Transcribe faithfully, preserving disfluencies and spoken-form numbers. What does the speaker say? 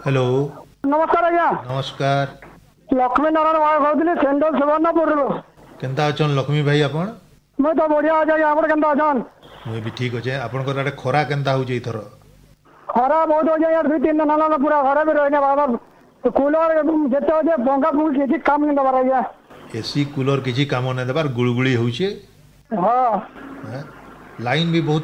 hello नमस्कार आज्ञा नमस्कार लक्ष्मी नारायण भाई कहती सेंडल सुवर्णपुर केनता अचन लक्ष्मी भाई आपण मुई तो बढ़िया आज आज्ञा आप केनता अछन मुई भी ठीक अच्छे आपनकर आड़े खरा केनता होजे इथर खरा बहुत हो जाए दुई तीन दिन ना पूरा खरा भी रही बाबा कूलर जिते हो पंखा फुल किसी काम नहीं दबार आज्ञा एसी कूलर किसी काम नहीं देबार गुड़गुड़ी होचे हाँ लाइन भी बहुत